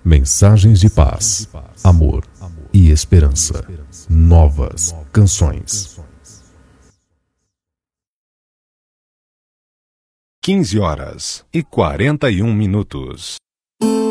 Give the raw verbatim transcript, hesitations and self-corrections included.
Mensagens de paz, amor e esperança. Novas canções. quinze horas e quarenta e um minutos.